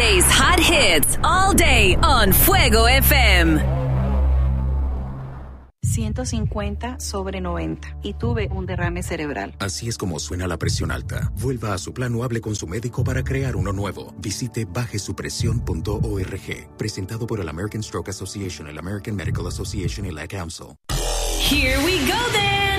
Today's hot hits all day on Fuego FM. 150/90 y tuve un derrame cerebral. Así es como suena la presión alta. Vuelva a su plan o hable con su médico para crear uno nuevo. Visite bajesupresión.org. Presentado por el American Stroke Association, el American Medical Association y la Council. Here we go then.